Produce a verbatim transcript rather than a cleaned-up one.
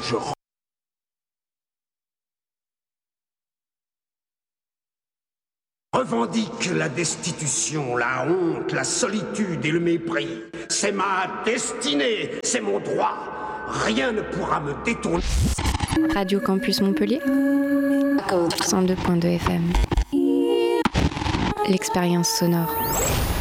je revendique la destitution, la honte, la solitude et le mépris. C'est ma destinée, c'est mon droit. Rien ne pourra me détourner. Radio Campus Montpellier, cent deux point deux F M. L'expérience sonore.